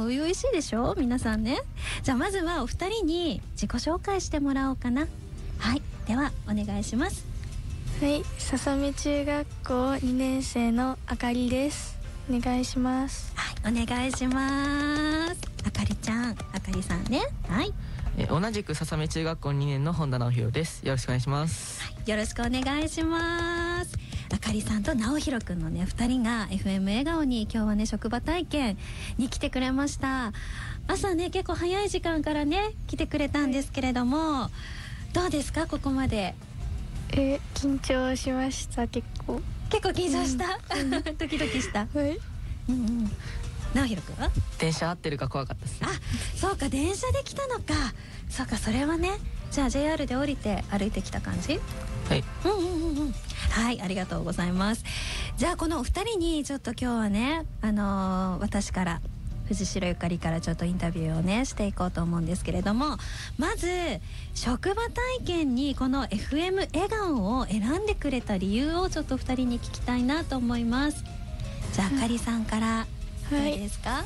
初々しいでしょ皆さんね。じゃあまずはお二人に自己紹介してもらおうかな。はい、ではお願いします。 はい、笹目中学校2年生のあかりです。お願いします。 はい、お願いします。あかりちゃん、あかりさんね。はい。 同じく笹目中学校2年の本田直弘です。よろしくお願いします。 はい、よろしくお願いします。あかりさんと直弘くんのね2人が FM 笑顔に今日はね職場体験に来てくれました。朝ね結構早い時間からね来てくれたんですけれども、どうですかここまで。 緊張しました。結構緊張した、ドキドキした。 はい、 直弘くんは電車合ってるか怖かったです。 あ、そうか電車で来たのか。そうか、それはね。じゃあ JR で降りて歩いてきた感じ。 はい、 はい、ありがとうございます。じゃあこのお二人にちょっと今日はね私から藤代ゆかりからちょっとインタビューをねしていこうと思うんですけれども、まず職場体験にこの FM 笑顔を選んでくれた理由をちょっと二人に聞きたいなと思います。じゃああかりさんからどうですか？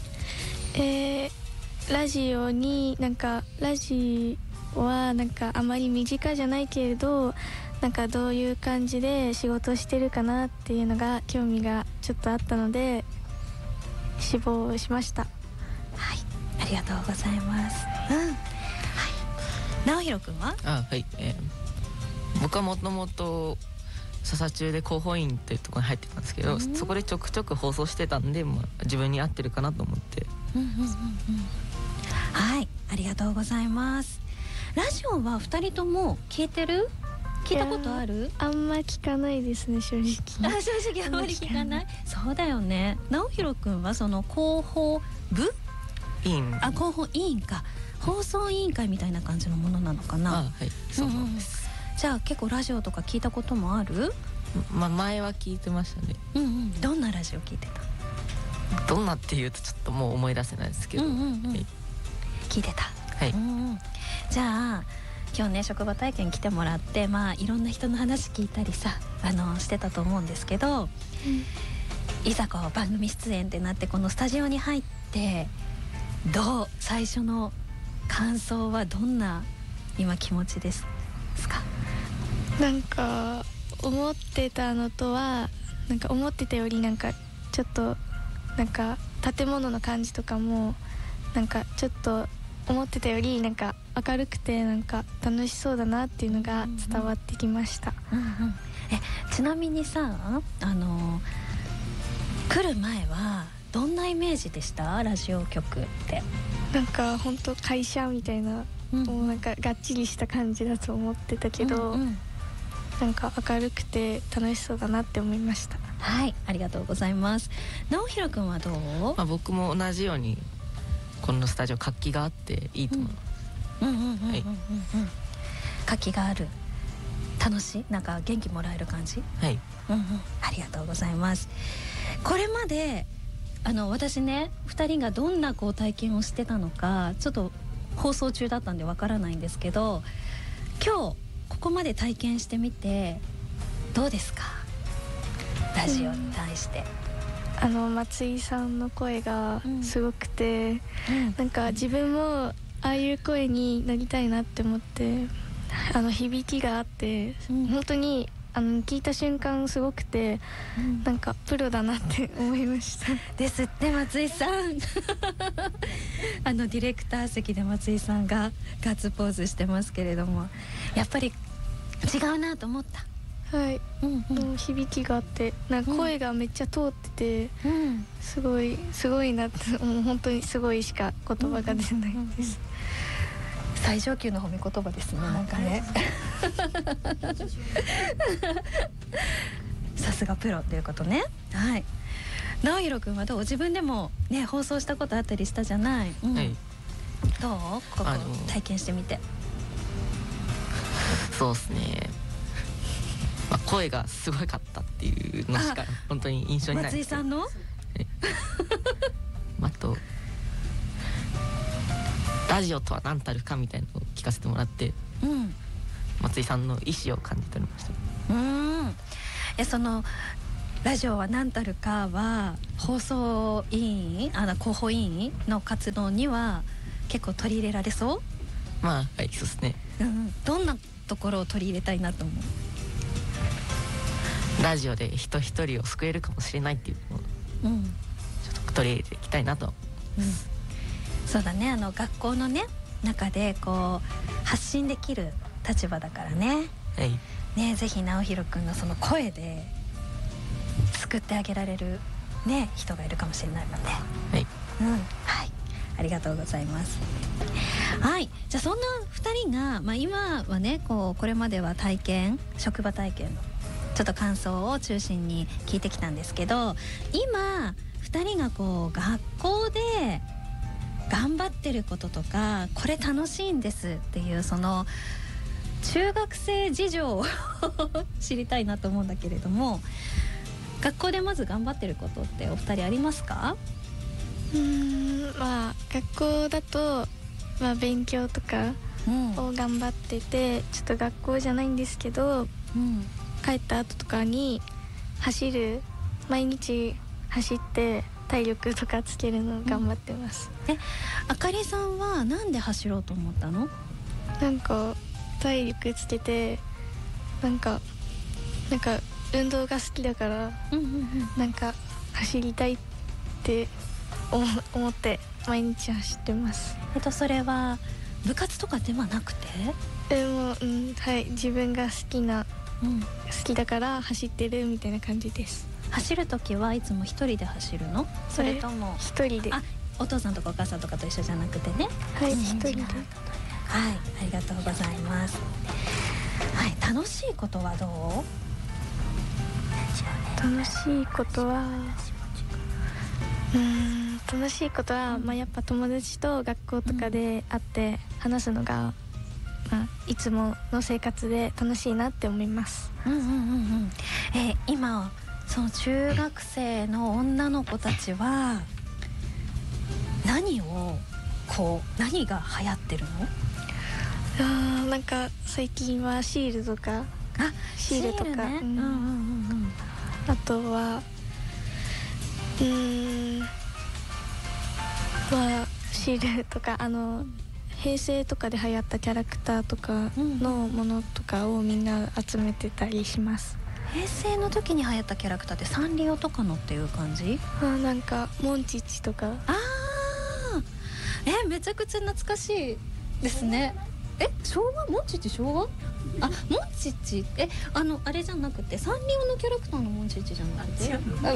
ラジオにラジオはあまり身近じゃないけれどどういう感じで仕事してるかなっていうのが興味がちょっとあったので志望しました。 はい、ありがとうございます。はい、直弘くんは？ はい、僕はもともと笹中で広報員っていうところに入ってたんですけど、そこでちょくちょく放送してたんで、自分に合ってるかなと思って。 はい、ありがとうございます。ラジオは2人とも聞いてる？聞いたことある？ あんま聞かないですね、正直。 正直あんまり聞かない。そうだよね。直弘くんはその広報部？ 委員。 広報委員か。放送委員会みたいな感じのものなのかな。 はい、そうなんです。 じゃあ結構ラジオとか聞いたこともある？ 前は聞いてましたね。 どんなラジオ聞いてた？ どんなっていうとちょっともう思い出せないですけど、 聞いてた。 はい、 じゃあ今日ね職場体験来てもらっていろんな人の話聞いたりさしてたと思うんですけど、いざこう番組出演ってなってこのスタジオに入って最初の感想はどんな今気持ちですか？ 思ってたのとは思ってたよりちょっと建物の感じとかもちょっと思ってたより明るくて楽しそうだなっていうのが伝わってきました。 ちなみにさ来る前はどんなイメージでした？ラジオ局って本当会社みたいな、もうがっちりした感じだと思ってたけど、明るくて楽しそうだなって思いました。 はい、ありがとうございます。直弘くんはどう？ 僕も同じようにこのスタジオ活気があっていいと思います。 活気がある、楽しい、元気もらえる感じ。 はい、 ありがとうございます。これまで私ね2人がどんな体験をしてたのかちょっと放送中だったんでわからないんですけど、今日ここまで体験してみてどうですか？ラジオに対して。 松井さんの声がすごくて、自分もああいう声になりたいなって思って、響きがあって、本当に聞いた瞬間すごくて、プロだなって思いましたですって松井さんディレクター席で松井さんがガッツポーズしてますけれども、やっぱり違うなと思った？ はい、もう響きがあって声がめっちゃ通ってて、すごいなってもう本当にすごいしか言葉が出ないです。 最上級の褒め言葉ですね。さすがプロということね。はい。直弘くんはどう？自分でもね放送したことあったりしたじゃない。 はい。 どう？ここ体験してみて。 そうですね。声がすごかったっていうのしか本当に印象にない。 松井さんの？ あとラジオとは何たるかみたいなのを聞かせてもらって、松井さんの意思を感じておりました。 ラジオは何たるかは放送委員広報委員の活動には結構取り入れられそう？ まあはいそうですね、 どんなところを取り入れたいなと思う？ ラジオで人一人を救えるかもしれないっていうのをちょっと取り入れていきたいなと、 そうだね、学校のね中でこう発信できる立場だからね、ね、ぜひ直弘くんのその声で救ってあげられるね人がいるかもしれないもんね。はい、ありがとうございます。はい、じゃあそんな2人が、今はねこれまでは職場体験のちょっと感想を中心に聞いてきたんですけど、今2人が学校で頑張ってることとかこれ楽しいんですっていうその中学生事情を知りたいなと思うんだけれども、学校でまず頑張ってることってお二人ありますか？ 学校だと、勉強とかを頑張ってて、ちょっと学校じゃないんですけど、帰った後とかに毎日走って体力とかつけるのを頑張ってます。 あかりさんはなんで走ろうと思ったの？ なんか体力つけてなんか運動が好きだから、なんか走りたいって思って毎日走ってます。 それは部活とかではなくて？ でも、自分が好きだから走ってるみたいな感じです。 走るときはいつも一人で走るの？それとも一人で。 お父さんとかお母さんとかと一緒じゃなくてね。 一人で。 ありがとうございます。楽しいことはどう？ 楽しいことはやっぱ友達と学校とかで会って話すのが、いつもの生活で楽しいなって思います。 今その中学生の女の子たちは何が流行ってるの？ なんか最近はシールとかね、あとはシールとか平成とかで流行ったキャラクターとかのものとかをみんな集めてたりします。 平成の時に流行ったキャラクターってサンリオとかのっていう感じ？ なんかモンチッチとか。 めちゃくちゃ懐かしいですね。昭和？モンチッチ昭和？モンチッチあれじゃなくてサンリオのキャラクターのモンチッチじゃなくて？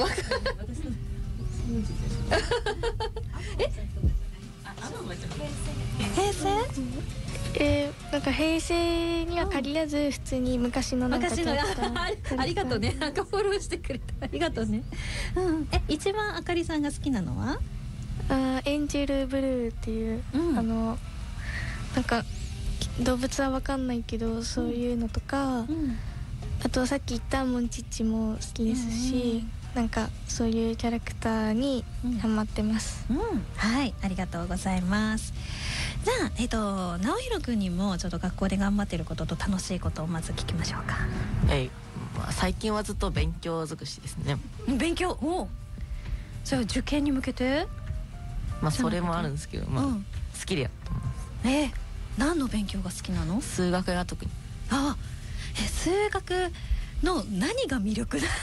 平成？ なんか平成には限らず普通に昔のなんかキャラクター。 ありがとうね、なんかフォローしてくれてありがとうね。一番あかりさんが好きなのは？ エンジェルブルーっていう、なんか動物は分かんないけどそういうのとか、あとさっき言ったモンチッチも好きですし、なんかそういうキャラクターにハマってます。 ありがとうございます。じゃあ直弘くんにもちょっと学校で頑張ってることと楽しいことをまず聞きましょうか。 最近はずっと勉強尽くしですね。 勉強？それは受験に向けて？ それもあるんですけど、好きでやってます。 何の勉強が好きなの？ 数学が特に。 数学の何が魅力だ？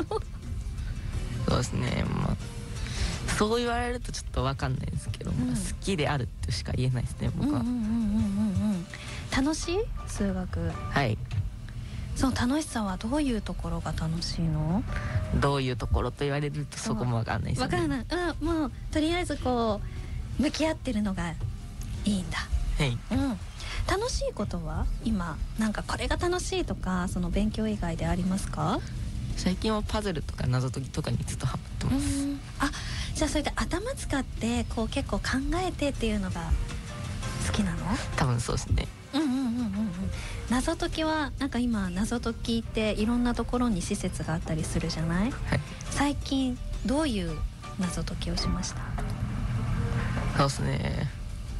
そうですね、そう言われるとちょっと分かんないですけど、好きであるってしか言えないですね、僕は。 楽しい？数学。その楽しさはどういうところが楽しいの？ どういうところと言われるとそこも分かんないですね。 分からない。もうとりあえず向き合ってるのがいいんだ。楽しいことは今なんかこれが楽しいとかその勉強以外でありますか？ 最近はパズルとか謎解きとかにずっとハマってます。 じゃあそれで頭使って結構考えてっていうのが好きなの？ 多分そうですね。 謎解きはなんか今謎解きっていろんなところに施設があったりするじゃない？最近どういう謎解きをしました？ そうですね、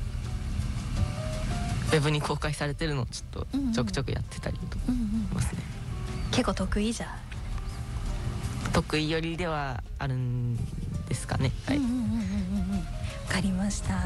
ウェブに公開されてるのをちょっとちょくちょくやってたりとかしますね。 結構得意じゃん？ 得意寄りではあるんですかね。はい。 わかりました。